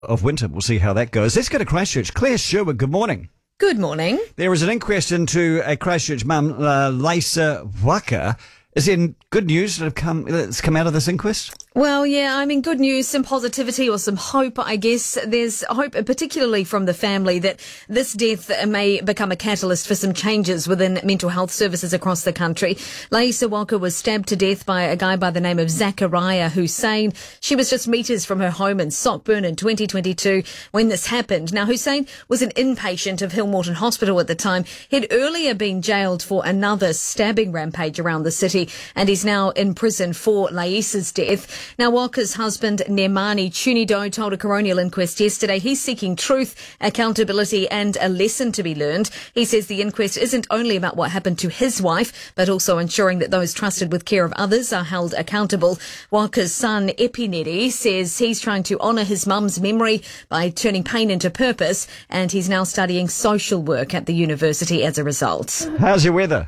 of winter. We'll see how that goes. Let's go to Christchurch. Claire Sherwood, good morning. Good morning. There is an inquest into a Christchurch mum, Lisa Waka. Is there good news that's come out of this inquest? Well, yeah, I mean, good news, some positivity or some hope, I guess. There's hope, particularly from the family, that this death may become a catalyst for some changes within mental health services across the country. Lisa Waka was stabbed to death by a guy by the name of Zachariah Hussein. She was just metres from her home in Sockburn in 2022 when this happened. Now, Hussein was an inpatient of Hill Morton Hospital at the time. He'd earlier been jailed for another stabbing rampage around the city, and he's now in prison for Laisa's death. Now, Waka's husband, Nemani Chunido, told a coronial inquest yesterday he's seeking truth, accountability and a lesson to be learned. He says the inquest isn't only about what happened to his wife, but also ensuring that those trusted with care of others are held accountable. Waka's son, Epineri, says he's trying to honour his mum's memory by turning pain into purpose, and he's now studying social work at the university as a result. How's your weather?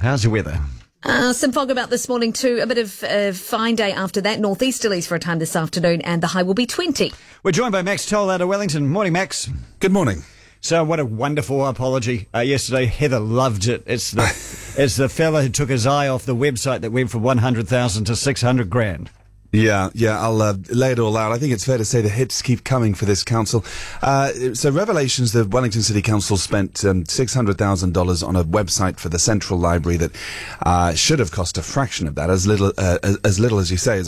Some fog about this morning too. A bit of a fine day after that. Northeasterlies for a time this afternoon, and the high will be 20. We're joined by Max Toll out of Wellington. Morning, Max. Good morning. So what a wonderful apology yesterday. Heather loved it. It's the fella who took his eye off the website that went from 100,000 to 600,000. Yeah, I'll lay it all out. I think it's fair to say the hits keep coming for this council. So revelations, the Wellington City Council spent $600,000 on a website for the Central Library that should have cost a fraction of that, as little as you say, as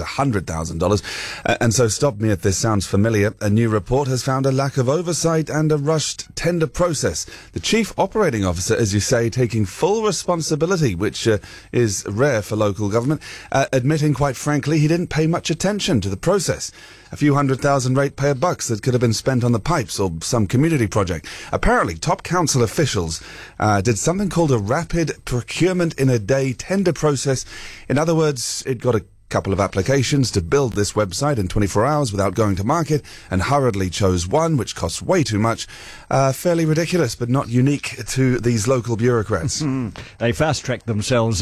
$100,000. And so stop me if this sounds familiar. A new report has found a lack of oversight and a rushed tender process. The Chief Operating Officer, as you say, taking full responsibility, which is rare for local government, admitting quite frankly he didn't pay much attention to the process. A few 100,000 ratepayer bucks that could have been spent on the pipes or some community project. Apparently, top council officials did something called a rapid procurement in a day tender process. In other words, it got a couple of applications to build this website in 24 hours without going to market, and hurriedly chose one which costs way too much. Fairly ridiculous, but not unique to these local bureaucrats. They fast-tracked themselves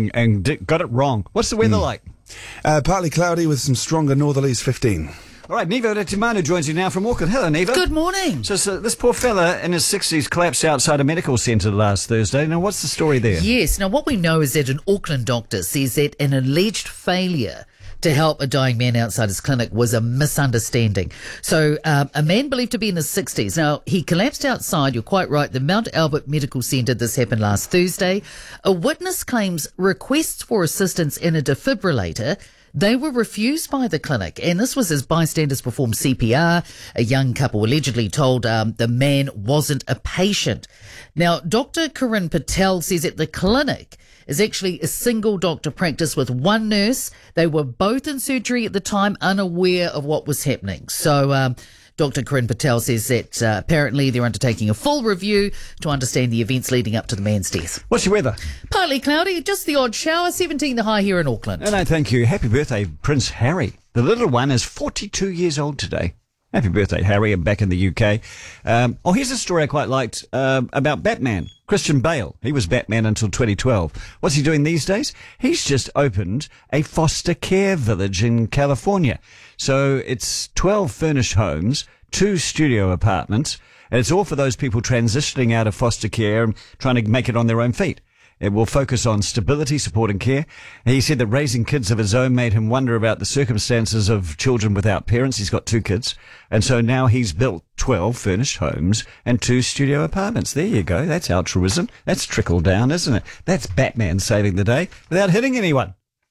and got it wrong. What's the weather like? Partly cloudy with some stronger northerlies, 15. All right, Nevo Retimano joins you now from Auckland. Hello, Nevo. Good morning. So this poor fella in his 60s collapsed outside a medical centre last Thursday. Now, what's the story there? Yes. Now, what we know is that an Auckland doctor says that an alleged failure to help a dying man outside his clinic was a misunderstanding. So a man believed to be in his 60s. Now, he collapsed outside, you're quite right, the Mount Albert Medical Centre. This happened last Thursday. A witness claims requests for assistance in a defibrillator, they were refused by the clinic, and this was as bystanders performed CPR. A young couple allegedly told the man wasn't a patient. Now, Dr. Corinne Patel says that the clinic is actually a single doctor practice with one nurse. They were both in surgery at the time, unaware of what was happening. So Dr. Corinne Patel says that apparently they're undertaking a full review to understand the events leading up to the man's death. What's your weather? Partly cloudy, just the odd shower, 17 the high here in Auckland. No, thank you. Happy birthday, Prince Harry. The little one is 42 years old today. Happy birthday, Harry. I'm back in the UK. Here's a story I quite liked about Batman. Christian Bale. He was Batman until 2012. What's he doing these days? He's just opened a foster care village in California. So it's 12 furnished homes, 2 studio apartments, and it's all for those people transitioning out of foster care and trying to make it on their own feet. It will focus on stability, support and care. And he said that raising kids of his own made him wonder about the circumstances of children without parents. He's got 2 kids. And so now he's built 12 furnished homes and 2 studio apartments. There you go. That's altruism. That's trickle down, isn't it? That's Batman saving the day without hitting anyone.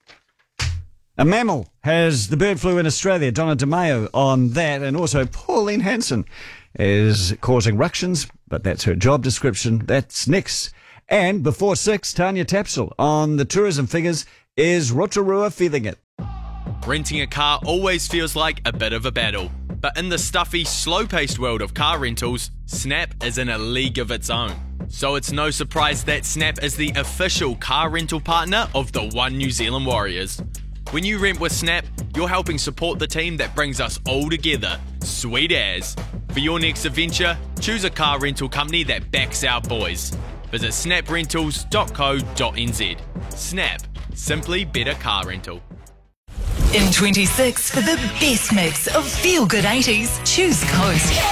A mammal has the bird flu in Australia. Donna DeMaio on that. And also Pauline Hanson is causing ructions, but that's her job description. That's next. And before 6, Tanya Tapsell on the tourism figures. Is Rotorua feeling it? Renting a car always feels like a bit of a battle. But in the stuffy, slow-paced world of car rentals, Snap is in a league of its own. So it's no surprise that Snap is the official car rental partner of the One New Zealand Warriors. When you rent with Snap, you're helping support the team that brings us all together. Sweet as. For your next adventure, choose a car rental company that backs our boys. Visit snaprentals.co.nz. Snap. Simply better car rental. In 26, for the best mix of feel-good 80s, choose Coast.